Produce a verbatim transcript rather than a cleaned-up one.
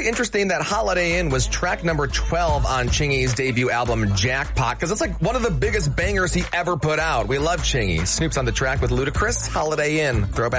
actually interesting that Holiday Inn was track number twelve on Chingy's debut album Jackpot, because it's like one of the biggest bangers he ever put out. We love Chingy. Snoop's on the track with Ludacris, Holiday Inn. Throwback.